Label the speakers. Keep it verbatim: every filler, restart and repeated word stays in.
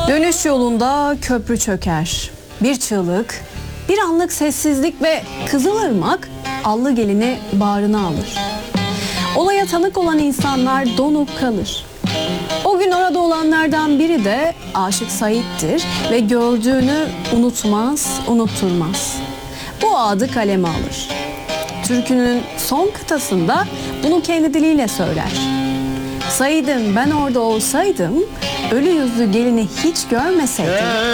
Speaker 1: Dönüş yolunda köprü çöker. Bir çığlık, bir anlık sessizlik ve Kızılırmak allı gelini bağrına alır. Olaya tanık olan insanlar donup kalır. O gün orada olanlardan biri de Aşık Sait'tir ve gördüğünü unutmaz, unutturmaz. Bu adı kaleme alır. Türkünün son kıtasında bunu kendi diliyle söyler. Said'im ben orada olsaydım, ölü yüzlü gelini hiç görmeseydim.